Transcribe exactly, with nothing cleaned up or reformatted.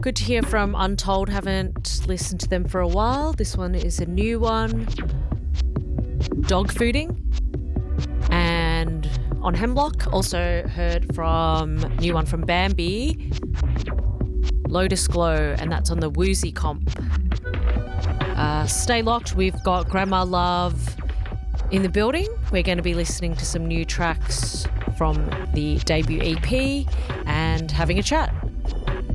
Good to hear from Untold. Haven't listened to them for a while. This one is a new one. Dog Fooding. And on Hemlock, also heard from new one from Bambi, Lotus Glow, and that's on the Woozy comp. Uh, stay locked. We've got Grandma Love in the building. We're going to be listening to some new tracks from the debut E P and having a chat.